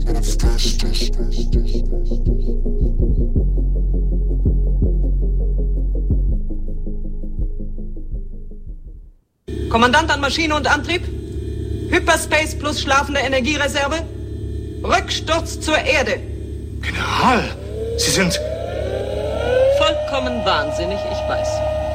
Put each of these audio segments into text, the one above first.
Kommandant an Maschine und Antrieb. Hyperspace plus schlafende Energiereserve. Rücksturz zur Erde. General, Sie sind... Vollkommen wahnsinnig, ich weiß.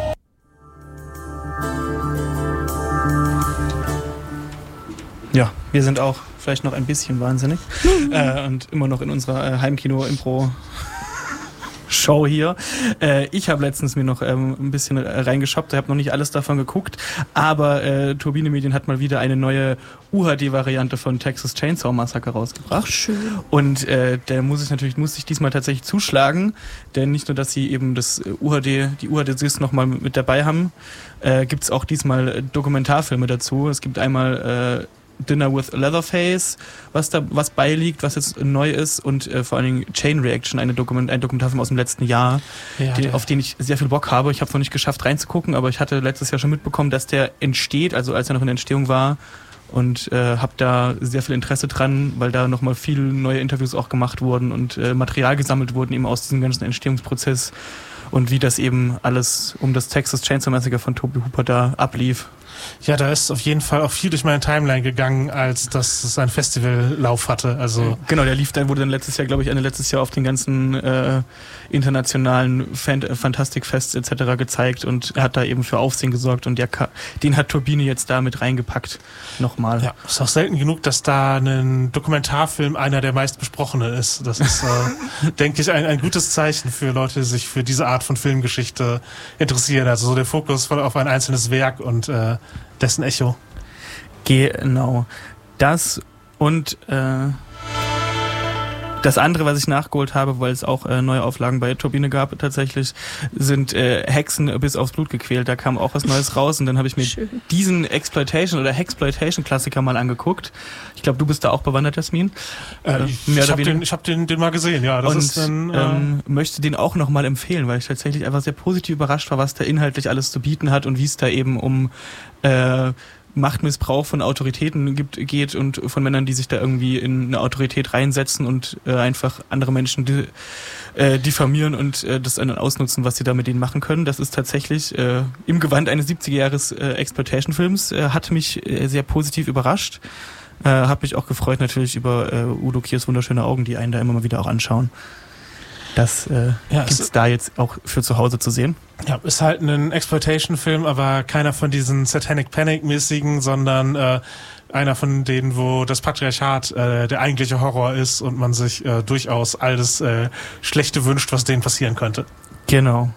Ja, wir sind auch vielleicht noch ein bisschen wahnsinnig und immer noch in unserer Heimkino-Impro-Show hier. Ich habe letztens mir noch ein bisschen reingeschoppt, habe noch nicht alles davon geguckt, aber Turbine Medien hat mal wieder eine neue UHD-Variante von Texas Chainsaw Massacre rausgebracht. Ach, schön. Und der muss ich diesmal tatsächlich zuschlagen, denn nicht nur, dass sie eben die UHD-Discs nochmal mit dabei haben, gibt es auch diesmal Dokumentarfilme dazu. Es gibt einmal Dinner with Leatherface, was beiliegt, was jetzt neu ist, und vor allen Dingen Chain Reaction, ein Dokumentarfilm aus dem letzten Jahr, auf den ich sehr viel Bock habe. Ich habe es noch nicht geschafft reinzugucken, aber ich hatte letztes Jahr schon mitbekommen, dass der entsteht, also als er noch in der Entstehung war, und habe da sehr viel Interesse dran, weil da nochmal viele neue Interviews auch gemacht wurden und Material gesammelt wurden eben aus diesem ganzen Entstehungsprozess und wie das eben alles um das Texas Chainsaw Massacre von Tobe Hooper da ablief. Ja, da ist auf jeden Fall auch viel durch meine Timeline gegangen, als dass es einen Festivallauf hatte. Also genau, der wurde dann letztes Jahr, glaube ich, Ende letztes Jahr auf den ganzen internationalen Fantastikfests etc. gezeigt und hat da eben für Aufsehen gesorgt, und den hat Turbine jetzt da mit reingepackt. Nochmal. Ja, ist auch selten genug, dass da ein Dokumentarfilm einer der meistbesprochenen ist. Das ist, denke ich, ein gutes Zeichen für Leute, die sich für diese Art von Filmgeschichte interessieren. Also so der Fokus voll auf ein einzelnes Werk und dessen Echo. Genau. Das und das andere, was ich nachgeholt habe, weil es auch neue Auflagen bei Turbine gab tatsächlich, sind Hexen bis aufs Blut gequält. Da kam auch was Neues raus, und dann habe ich mir diesen Exploitation- oder Hexploitation-Klassiker mal angeguckt. Ich glaube, du bist da auch bewandert, Jasmin. Ich habe den mal gesehen, ja. Das ist möchte den auch nochmal empfehlen, weil ich tatsächlich einfach sehr positiv überrascht war, was da inhaltlich alles zu bieten hat und wie es da eben um Machtmissbrauch von Autoritäten geht und von Männern, die sich da irgendwie in eine Autorität reinsetzen und einfach andere Menschen diffamieren und das dann ausnutzen, was sie da mit denen machen können. Das ist tatsächlich im Gewand eines 70er-Jahres Exploitation-Films, hat mich sehr positiv überrascht. Hab mich auch gefreut natürlich über Udo Kiers wunderschöne Augen, die einen da immer mal wieder auch anschauen. Das gibt's da jetzt auch für zu Hause zu sehen. Ja, ist halt ein Exploitation-Film, aber keiner von diesen Satanic Panic-mäßigen, sondern einer von denen, wo das Patriarchat der eigentliche Horror ist und man sich durchaus all das Schlechte wünscht, was denen passieren könnte. Genau.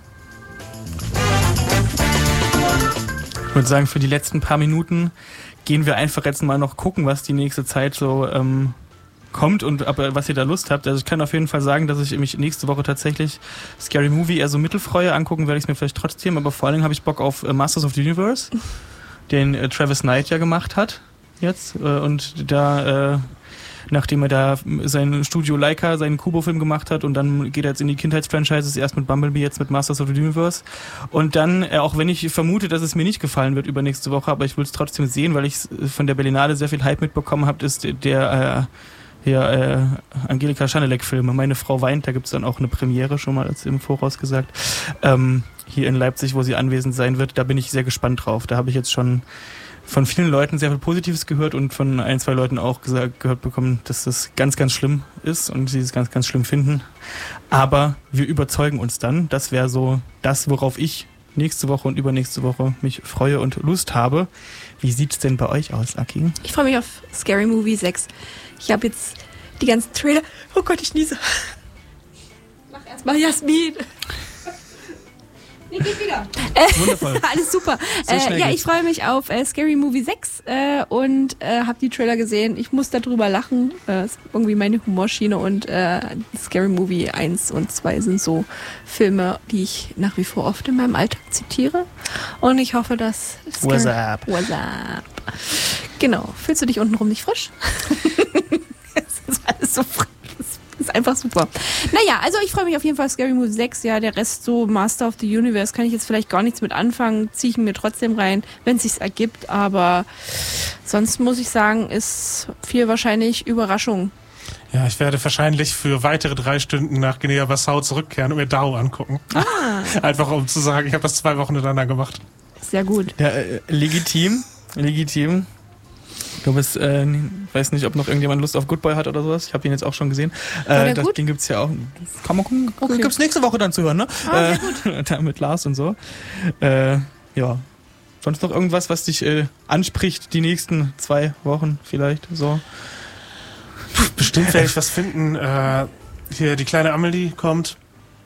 Ich würde sagen, für die letzten paar Minuten gehen wir einfach jetzt mal noch gucken, was die nächste Zeit so kommt und was ihr da Lust habt. Also ich kann auf jeden Fall sagen, dass ich mich nächste Woche tatsächlich Scary Movie eher so mittelfreue. Angucken werde ich es mir vielleicht trotzdem, aber vor allen Dingen habe ich Bock auf Masters of the Universe, den Travis Knight ja gemacht hat jetzt, und da nachdem er da sein Studio Leica, seinen Kubo-Film gemacht hat, und dann geht er jetzt in die Kindheitsfranchises, erst mit Bumblebee, jetzt mit Masters of the Universe, und dann, auch wenn ich vermute, dass es mir nicht gefallen wird übernächste Woche, aber ich will es trotzdem sehen, weil ich von der Berlinale sehr viel Hype mitbekommen habe, ist der Angelika Schanelek-Filme. Meine Frau weint, da gibt es dann auch eine Premiere, schon mal als im Voraus gesagt, hier in Leipzig, wo sie anwesend sein wird. Da bin ich sehr gespannt drauf. Da habe ich jetzt schon von vielen Leuten sehr viel Positives gehört und von ein, zwei Leuten auch gehört bekommen, dass das ganz, ganz schlimm ist und sie es ganz, ganz schlimm finden. Aber wir überzeugen uns dann. Das wäre so das, worauf ich nächste Woche und übernächste Woche mich freue und Lust habe. Wie sieht's denn bei euch aus, Aki? Ich freue mich auf Scary Movie 6. Ich habe jetzt die ganzen Trailer... Oh Gott, ich niese. Mach erstmal Jasmin. Nee, geht wieder. Wundervoll. Alles super. So ich freue mich auf Scary Movie 6 und habe die Trailer gesehen. Ich muss darüber lachen. Ist irgendwie meine Humorschiene, und Scary Movie 1 und 2 sind so Filme, die ich nach wie vor oft in meinem Alltag zitiere. Und ich hoffe, dass... What's up? Genau. Fühlst du dich untenrum nicht frisch? Das ist alles so frisch. Das ist einfach super. Naja, also ich freue mich auf jeden Fall auf Scary Movie 6. Ja, der Rest so Master of the Universe kann ich jetzt vielleicht gar nichts mit anfangen. Ziehe ich mir trotzdem rein, wenn es sich ergibt. Aber sonst muss ich sagen, ist viel wahrscheinlich Überraschung. Ja, ich werde wahrscheinlich für weitere 3 Stunden nach Guinea-Bissau zurückkehren und mir Dao angucken. Einfach um zu sagen, ich habe das 2 Wochen hintereinander gemacht. Sehr gut. Ja, legitim. Du bist, weiß nicht, ob noch irgendjemand Lust auf Good Boy hat oder sowas. Ich habe ihn jetzt auch schon gesehen. Den gibt's ja auch. Kann man gucken. Okay. Gibt's nächste Woche dann zu hören, ne? Sehr gut. Da mit Lars und so. Ja. Sonst noch irgendwas, was dich anspricht, die nächsten 2 Wochen vielleicht so? Bestimmt werde ich was finden. Hier, die kleine Amelie kommt.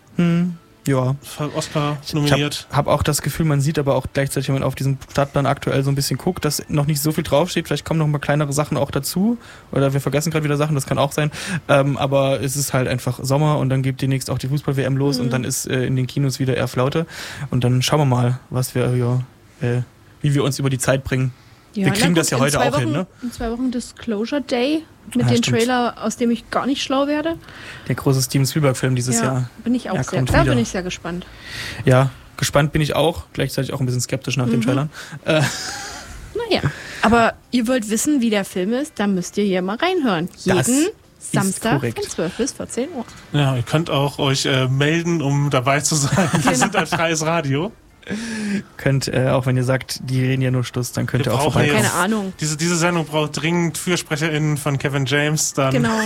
Ja. Oscar nominiert. Ich habe auch das Gefühl, man sieht aber auch gleichzeitig, wenn man auf diesem Startplan aktuell so ein bisschen guckt, dass noch nicht so viel draufsteht. Vielleicht kommen noch mal kleinere Sachen auch dazu. Oder wir vergessen gerade wieder Sachen, das kann auch sein. Aber es ist halt einfach Sommer und dann geht demnächst auch die Fußball-WM los und dann ist in den Kinos wieder eher Flaute. Und dann schauen wir mal, was wir wie wir uns über die Zeit bringen. Ja, wir kriegen das ja heute auch hin, ne? In 2 Wochen Disclosure Day mit dem stimmt. Trailer, aus dem ich gar nicht schlau werde. Der große Steven Spielberg-Film dieses Jahr. Bin ich auch bin ich sehr gespannt. Ja, gespannt bin ich auch. Gleichzeitig auch ein bisschen skeptisch nach den Trailern. Naja, aber ihr wollt wissen, wie der Film ist, dann müsst ihr hier mal reinhören. Jeden Samstag von 12 bis 14 Uhr. Ja, ihr könnt auch euch melden, um dabei zu sein. Wir sind ein freies Radio. Könnt, auch wenn ihr sagt, die reden ja nur Stuss, dann könnt ihr auch vorbeikommen. Keine Ahnung. Diese Sendung braucht dringend FürsprecherInnen von Kevin James. Dann Genau.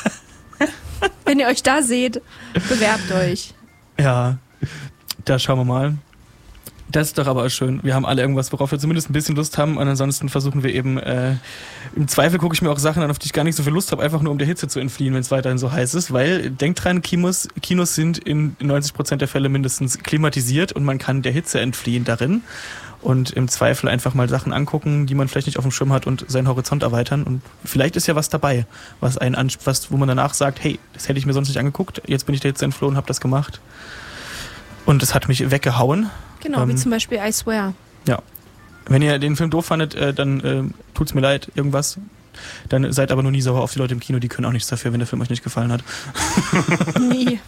Wenn ihr euch da seht, bewerbt euch. Ja, da schauen wir mal. Das ist doch aber schön. Wir haben alle irgendwas, worauf wir zumindest ein bisschen Lust haben. Und ansonsten versuchen wir eben, im Zweifel gucke ich mir auch Sachen an, auf die ich gar nicht so viel Lust habe, einfach nur um der Hitze zu entfliehen, wenn es weiterhin so heiß ist. Weil, denkt dran, Kinos sind in 90% der Fälle mindestens klimatisiert und man kann der Hitze entfliehen darin. Und im Zweifel einfach mal Sachen angucken, die man vielleicht nicht auf dem Schirm hat und seinen Horizont erweitern. Und vielleicht ist ja was dabei, wo man danach sagt, hey, das hätte ich mir sonst nicht angeguckt. Jetzt bin ich der Hitze entflohen, habe das gemacht. Und es hat mich weggehauen. Genau, wie zum Beispiel I Swear. Ja. Wenn ihr den Film doof fandet, dann tut's mir leid, irgendwas. Dann seid aber nur nie sauer auf die Leute im Kino, die können auch nichts dafür, wenn der Film euch nicht gefallen hat. Nie.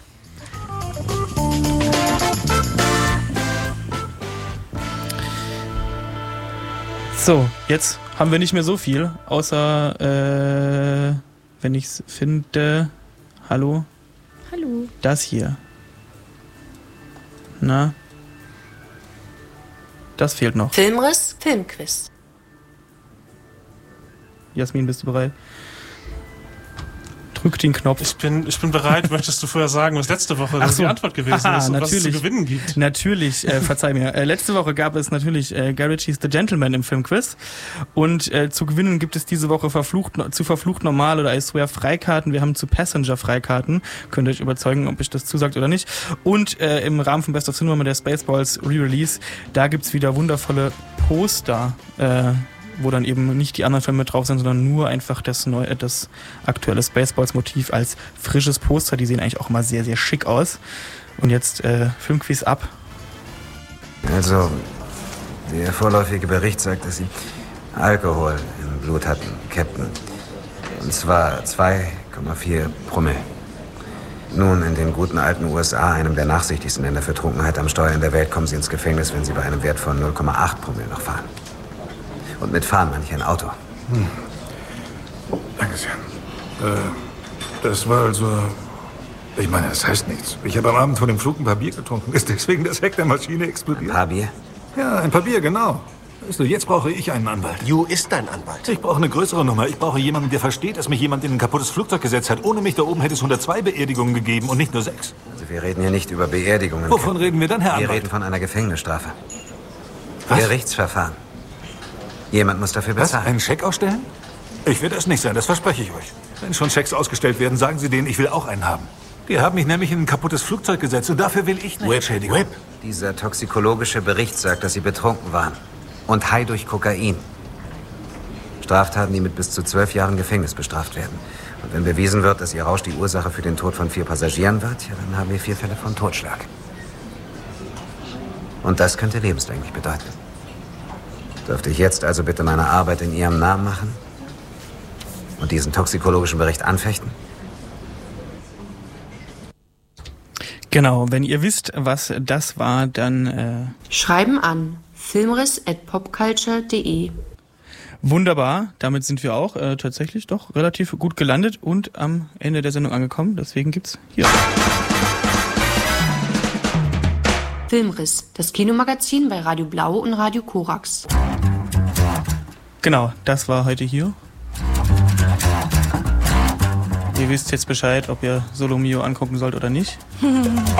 So, jetzt haben wir nicht mehr so viel, außer, wenn ich's finde, hallo? Hallo. Das hier. Na? Das fehlt noch. Filmriss, Filmquiz. Jasmin, bist du bereit? Drück den Knopf. Ich bin bereit. Möchtest du vorher sagen, was letzte Woche die Antwort gewesen ist und was es zu gewinnen gibt? Natürlich, verzeih mir. Letzte Woche gab es natürlich Guy Ritchies The Gentleman im Filmquiz. Und zu gewinnen gibt es diese Woche zu Verflucht Normal oder I Swear Freikarten. Wir haben zu Passenger Freikarten. Könnt ihr euch überzeugen, ob ich das zusagt oder nicht. Und im Rahmen von Best of Cinema mit der Spaceballs Re-Release, da gibt's wieder wundervolle Poster, wo dann eben nicht die anderen Filme mit drauf sind, sondern nur einfach das aktuelle Spaceballs-Motiv als frisches Poster. Die sehen eigentlich auch immer sehr, sehr schick aus. Und jetzt Filmquiz ab. Also, der vorläufige Bericht sagt, dass Sie Alkohol im Blut hatten, Captain. Und zwar 2,4 Promille. Nun, in den guten alten USA, einem der nachsichtigsten Länder für Trunkenheit am Steuer in der Welt, kommen Sie ins Gefängnis, wenn Sie bei einem Wert von 0,8 Promille noch fahren. Und mit fahren meine ich ein Auto. Danke sehr. Das war also... Ich meine, das heißt nichts. Ich habe am Abend vor dem Flug ein paar Bier getrunken. Ist deswegen das Heck der Maschine explodiert? Ein paar Bier? Ja, ein paar Bier, genau. Weißt du, jetzt brauche ich einen Anwalt. Ju ist dein Anwalt. Ich brauche eine größere Nummer. Ich brauche jemanden, der versteht, dass mich jemand in ein kaputtes Flugzeug gesetzt hat. Ohne mich da oben hätte es 102 Beerdigungen gegeben und nicht nur 6. Also wir reden hier nicht über Beerdigungen. Wovon reden wir dann, Herr Anwalt? Wir reden von einer Gefängnisstrafe. Was? Gerichtsverfahren. Jemand muss dafür bezahlen. Was? Einen Scheck ausstellen? Ich werde es nicht sein, das verspreche ich euch. Wenn schon Schecks ausgestellt werden, sagen Sie denen, ich will auch einen haben. Die haben mich nämlich in ein kaputtes Flugzeug gesetzt und dafür will ich eine Entschädigung. Whip. Dieser toxikologische Bericht sagt, dass Sie betrunken waren. Und high durch Kokain. Straftaten, die mit bis zu 12 Jahren Gefängnis bestraft werden. Und wenn bewiesen wird, dass Ihr Rausch die Ursache für den Tod von 4 Passagieren wird, ja, dann haben wir 4 Fälle von Totschlag. Und das könnte lebenslänglich bedeuten. Dürfte ich jetzt also bitte meine Arbeit in Ihrem Namen machen? Und diesen toxikologischen Bericht anfechten? Genau, wenn ihr wisst, was das war, dann... Schreiben an filmriss@popculture.de. Wunderbar, damit sind wir auch tatsächlich doch relativ gut gelandet und am Ende der Sendung angekommen. Deswegen gibt's hier Filmriss, das Kinomagazin bei Radio Blau und Radio Korax. Genau, das war heute hier. Ihr wisst jetzt Bescheid, ob ihr Solo Mio angucken sollt oder nicht.